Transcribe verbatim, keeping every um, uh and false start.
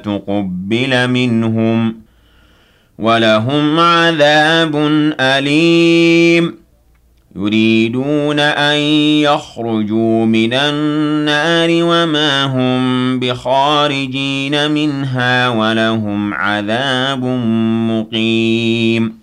تُقُبِّلَ مِنْهُمْ وَلَهُمْ عَذَابٌ أَلِيمٌ يُرِيدُونَ أَن يَخْرُجُوا مِنَ النَّارِ وَمَا هُم بِخَارِجِينَ مِنْهَا وَلَهُمْ عَذَابٌ مُّقِيمٌ